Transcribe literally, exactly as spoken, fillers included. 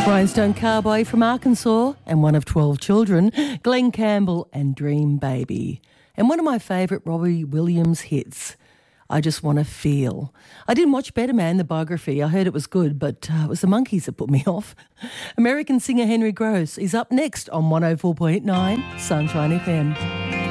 Rhinestone Cowboy from Arkansas and one of twelve children, Glenn Campbell and Dream Baby. And one of my favourite Robbie Williams hits, I Just Want to Feel. I didn't watch Better Man, the biography. I heard it was good, but uh, it was the Monkees that put me off. American singer Henry Gross is up next on one oh four point nine Sunshine F M.